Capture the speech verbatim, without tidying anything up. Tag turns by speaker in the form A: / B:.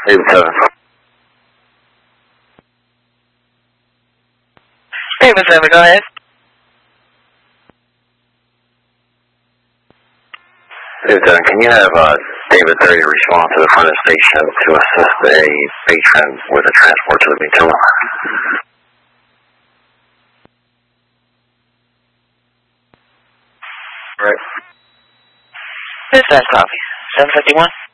A: David seven.
B: David seven, go ahead.
A: David seven, can you have uh, David thirty respond to the front of the station to assist a patron with a transport to the Bentilla?
B: Right. This is coffee. seven fifty-one.